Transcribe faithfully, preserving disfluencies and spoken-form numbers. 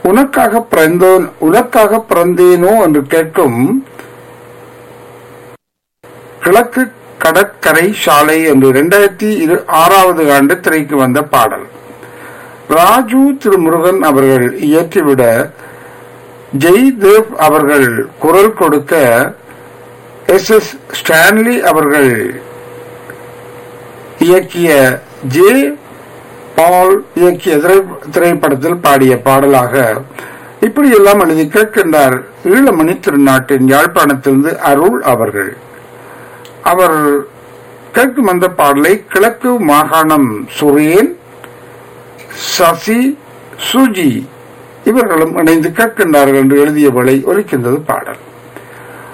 உனக்காக பிறந்தோன் உனக்காக பிறந்தேனோ என்று கேட்கும் கிழக்கு கடற்கரை சாலை என்று இரண்டாயிரத்தி ஆறாவது ஆண்டு திரைக்கு வந்த பாடல். ராஜு திருமுருகன் அவர்கள் இயற்றிவிட ஜெய்தேவ் அவர்கள் குரல் கொடுக்க எஸ் எஸ் ஸ்டான்லி அவர்கள் இயக்கிய ஜே பால் இயக்கிய திரைப்படத்தில் பாடிய பாடலாக இப்படியெல்லாம் எழுதி கேட்கின்றார் ஈழமணி திருநாட்டின் யாழ்ப்பாணத்திலிருந்து அருள் அவர்கள். அவர் கேட்கும் அந்த பாடலை கிழக்கு மாகாணம் சுரேன், சசி, சுஜி இவர்களும் இணைந்து கேட்கின்றார்கள் என்று எழுதிய வேளை ஒலிக்கின்றது பாடல்.